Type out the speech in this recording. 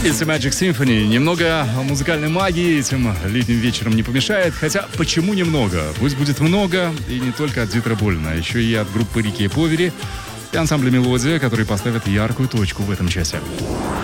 It's a Magic Symphony. Немного музыкальной магии этим летним вечером не помешает. Хотя, почему немного? Пусть будет много, и не только от Дитера Болина, а еще и от группы Рики и Повери и ансамбля «Мелодия», которые поставят яркую точку в этом часе.